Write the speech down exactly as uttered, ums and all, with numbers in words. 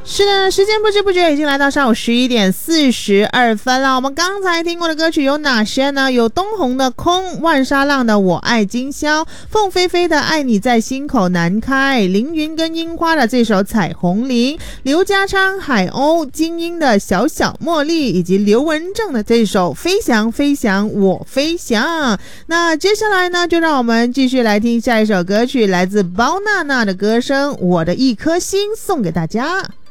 是的，时间不知不觉已经来到上午十一点四十二分了。我们刚才听过的歌曲有哪些呢？有东红的空，万沙浪的我爱今宵，凤飞飞的爱你在心口难开，凌云跟樱花的这首彩虹铃，刘家昌海鸥精英的小小茉莉，以及刘文正的这首飞翔飞翔我飞翔。那接下来呢，就让我们继续来听下一首歌曲，来自包娜娜的歌声，我的一颗心送给大家。